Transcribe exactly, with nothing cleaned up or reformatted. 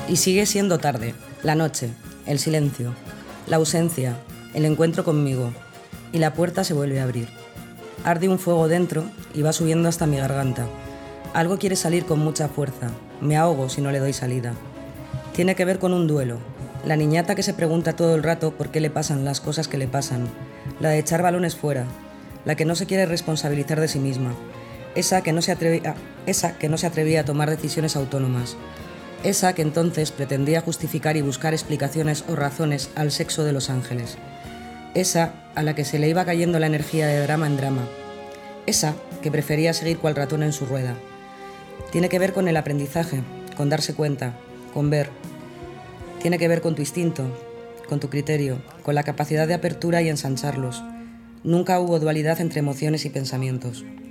Y sigue siendo tarde, la noche, el silencio, la ausencia, el encuentro conmigo, y la puerta se vuelve a abrir. Arde un fuego dentro y va subiendo hasta mi garganta. Algo quiere salir con mucha fuerza, me ahogo si no le doy salida. Tiene que ver con un duelo, la niñata que se pregunta todo el rato por qué le pasan las cosas que le pasan, la de echar balones fuera, la que no se quiere responsabilizar de sí misma, esa que no se atrevía, esa que no se atrevía a tomar decisiones autónomas, esa que entonces pretendía justificar y buscar explicaciones o razones al sexo de los ángeles, esa a la que se le iba cayendo la energía de drama en drama, esa que prefería seguir cual ratón en su rueda. Tiene que ver con el aprendizaje, con darse cuenta, con ver. Tiene que ver con tu instinto, con tu criterio, con la capacidad de apertura y ensancharlos. Nunca hubo dualidad entre emociones y pensamientos.